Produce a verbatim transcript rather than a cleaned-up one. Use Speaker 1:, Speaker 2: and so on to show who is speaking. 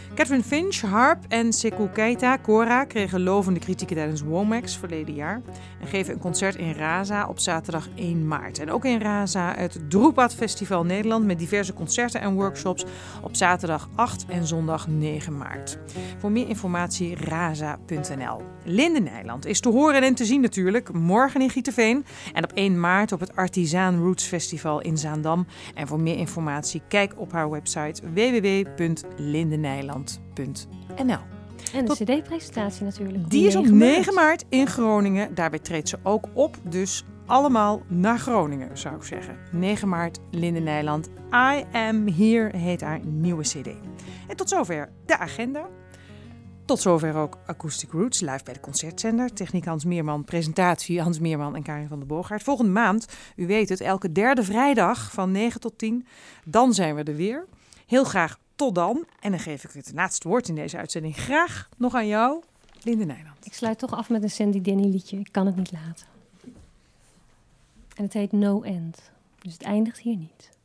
Speaker 1: Catherine Finch, harp en Sekou Keita, kora, kregen lovende kritieken tijdens Womax verleden jaar. En geven een concert in Raza op zaterdag één maart. En ook in Raza het Droepad Festival Nederland met diverse concerten en workshops op zaterdag acht en zondag negen maart. Voor meer informatie raza punt n l. Linde Nijland is te horen en te zien natuurlijk morgen in Gieteveen en op één maart op het Artisaan Roots Festival in Zaandam. En voor meer informatie kijk op haar website w w w punt lindenijland punt n l.
Speaker 2: En de cd-presentatie natuurlijk.
Speaker 1: Die is op negen maart in Groningen. Daarbij treedt ze ook op, dus allemaal naar Groningen zou ik zeggen. negen maart, Linde Nijland. I Am Here heet haar nieuwe cd. En tot zover de agenda. Tot zover ook Acoustic Roots, live bij de Concertzender. Techniek Hans Meerman, presentatie Hans Meerman en Karin van der Boogaard. Volgende maand, u weet het, elke derde vrijdag van negen tot tien. Dan zijn we er weer. Heel graag tot dan. En dan geef ik het laatste woord in deze uitzending graag nog aan jou, Linde Nijland.
Speaker 2: Ik sluit toch af met een Sandy Denny liedje. Ik kan het niet laten. En het heet No End. Dus het eindigt hier niet.